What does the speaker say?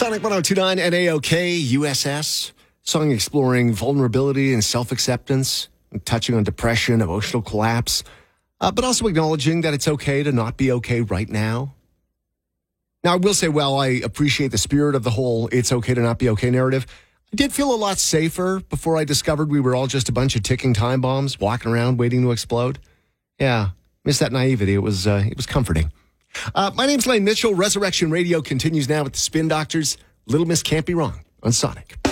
Sonic 102.9 and AOK USS. Song exploring vulnerability and self-acceptance, touching on depression, emotional collapse, but also acknowledging that it's okay to not be okay right now. Now, I will say, while I appreciate the spirit of the whole "it's okay to not be okay" narrative, I did feel a lot safer before I discovered we were all just a bunch of ticking time bombs walking around waiting to explode. Yeah, missed that naivety. It was comforting. My name's Lane Mitchell. Resurrection Radio continues now with the Spin Doctors. Little Miss Can't Be Wrong on Sonic.